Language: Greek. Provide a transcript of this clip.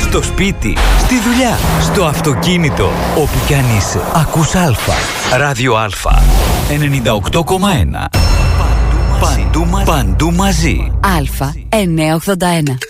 στο σπίτι, στη δουλειά, στο αυτοκίνητο, όπου κι αν είσαι. Ακούς Αλφα. Ράδιο Αλφα. 98,1. Παντού μαζί. Αλφα 981.